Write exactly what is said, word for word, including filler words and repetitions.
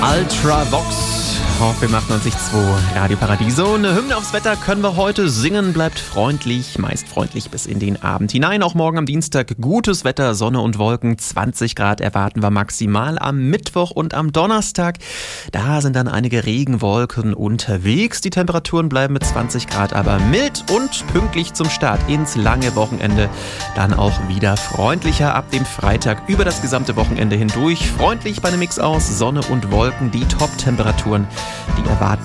Ultravox auf dem achtundneunzig Komma zwei Radio Paradiso. Eine Hymne aufs Wetter können wir heute singen. Bleibt freundlich, meist freundlich bis in den Abend hinein. Auch morgen am Dienstag gutes Wetter, Sonne und Wolken. zwanzig Grad erwarten wir maximal am Mittwoch und am Donnerstag. Da sind dann einige Regenwolken unterwegs. Die Temperaturen bleiben mit zwanzig Grad aber mild und pünktlich zum Start ins lange Wochenende. Dann auch wieder freundlicher ab dem Freitag über das gesamte Wochenende hindurch. Freundlich bei einem Mix aus Sonne und Wolken. Die Top-Temperaturen, die erwarten